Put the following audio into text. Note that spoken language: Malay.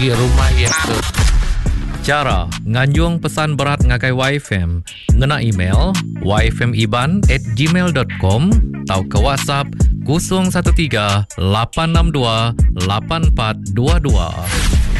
di rumah yang tu. Cara nganjung pesan berat ngagai YFM ngena email yfmiban@gmail.com atau ke WhatsApp 013 862 8422.